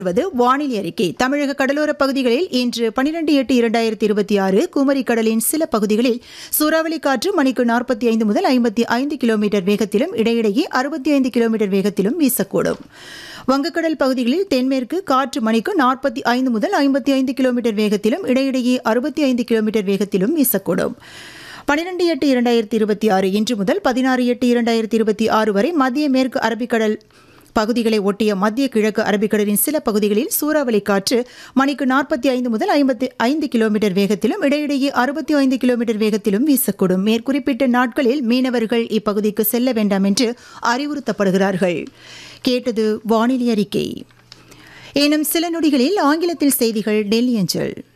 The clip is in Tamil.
வானிலை அறிக்கை. தமிழக கடலோர பகுதிகளில் இன்று 12/8/2026 குமரி கடலின் சில பகுதிகளில் சூறாவளி காற்று மணிக்கு 45 முதல் 55 கிலோமீட்டர் வேகத்திலும் இடையிடையே 65 கிலோமீட்டர் வேகத்திலும் வீசக்கூடும். வங்கக்கடல் பகுதிகளில் தென்மேற்கு காற்று மணிக்கு 45 முதல் 55 கிலோமீட்டர் வேகத்திலும் இடையிடையே 65 கிலோமீட்டர் வேகத்திலும் வீசக்கூடும். 12/8/2026 இன்று முதல் 16/8/2026 வரை மத்திய மேற்கு அரபிக்கடல் பகுதிகளை ஒட்டிய மத்திய கிழக்கு அரபிக்கடலின் சில பகுதிகளில் சூறாவளி காற்று மணிக்கு 45 முதல் 55 கிலோமீட்டர் வேகத்திலும் இடையிடையே 65 கிலோமீட்டர் வேகத்திலும் வீசக்கூடும். மேற்குறிப்பிட்ட நாட்களில் மீனவர்கள் இப்பகுதிக்கு செல்ல வேண்டாம் என்று அறிவுறுத்தப்படுகிறார்கள். கேட்டது வானிலை அறிக்கை. இன்னும் சில நொடிகளில் ஆங்கிலத்தில் செய்திகள் டெல்லி அஞ்சல்.